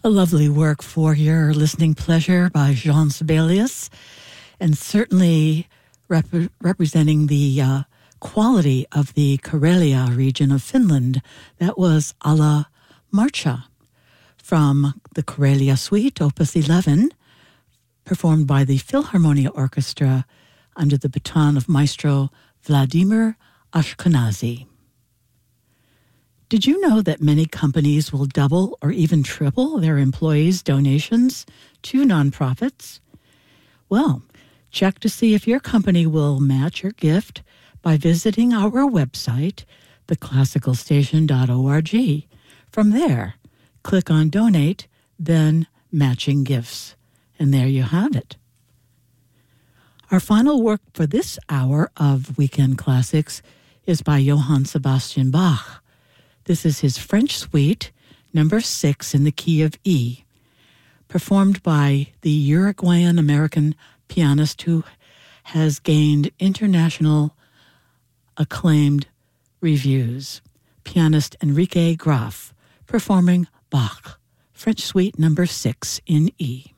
A lovely work for your listening pleasure by Jean Sibelius, and certainly representing the quality of the Karelia region of Finland. That was Alla Marcha from the Karelia Suite, Opus 11, performed by the Philharmonia Orchestra under the baton of Maestro Vladimir Ashkenazy. Did you know that many companies will double or even triple their employees' donations to nonprofits? Well, check to see if your company will match your gift by visiting our website, theclassicalstation.org. From there, click on Donate, then Matching Gifts. And there you have it. Our final work for this hour of Weekend Classics is by Johann Sebastian Bach. This is his French Suite, number 6 in the key of E, performed by the Uruguayan-American pianist who has gained international acclaimed reviews, pianist Enrique Graf, performing Bach, French Suite number 6 in E.